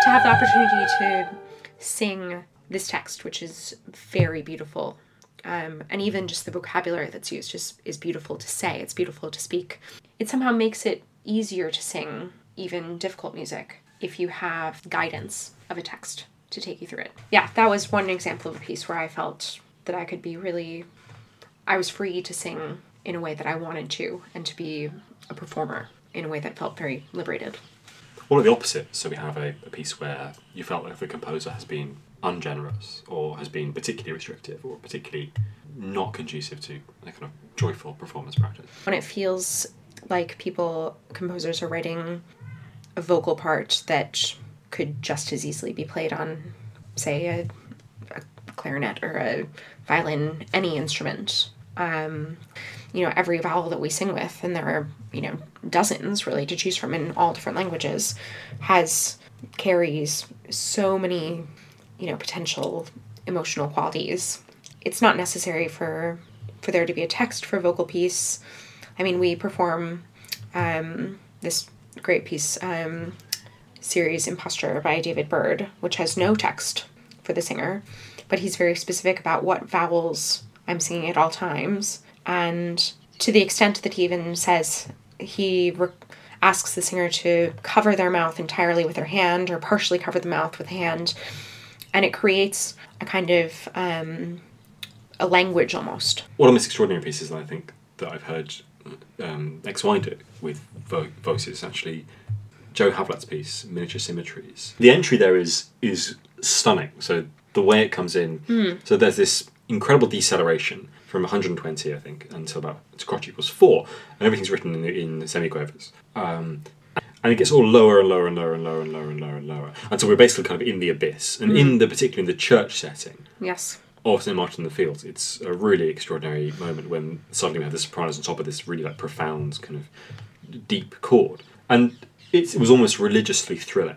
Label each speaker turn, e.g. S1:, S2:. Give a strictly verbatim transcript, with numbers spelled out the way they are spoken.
S1: to have the opportunity to sing this text, which is very beautiful, um, and even just the vocabulary that's used just is beautiful to say. It's beautiful to speak. It somehow makes it easier to sing even difficult music if you have guidance of a text to take you through it. Yeah, that was one example of a piece where I felt that I could be really, I was free to sing in a way that I wanted to, and to be a performer in a way that felt very liberated.
S2: What are the opposites? So we have a, a piece where you felt like the composer has been ungenerous, or has been particularly restrictive, or particularly not conducive to a kind of joyful performance practice.
S1: When it feels like people, composers are writing a vocal part that could just as easily be played on, say, a, a clarinet or a violin, any instrument. Um, you know, every vowel that we sing with, and there are, you know, dozens really to choose from in all different languages, has, carries so many, you know, potential emotional qualities. It's not necessary for, for there to be a text for a vocal piece. I mean, we perform um, this great piece, um, series Imposture by David Byrd, which has no text for the singer, but he's very specific about what vowels I'm singing at all times. And to the extent that he even says, he re- asks the singer to cover their mouth entirely with their hand, or partially cover the mouth with a hand. And it creates a kind of, um, a language almost.
S2: One of the most extraordinary pieces that I think that I've heard um, X Y do with vo- voices, actually, Joe Havlett's piece, Miniature Symmetries. The entry there is is stunning. So the way it comes in,
S1: mm.
S2: so there's this incredible deceleration from one hundred twenty, I think, until about to crotch equals four, and everything's written in, in semiquavers. Um, and it gets all lower and lower and lower and lower and lower and lower and lower. And so we're basically kind of in the abyss. And mm. in the, particularly in the church setting,
S1: yes,
S2: of Saint Martin in the Fields, it's a really extraordinary moment when suddenly we have the sopranos on top of this really like profound kind of deep chord. And it's, it was almost religiously thrilling.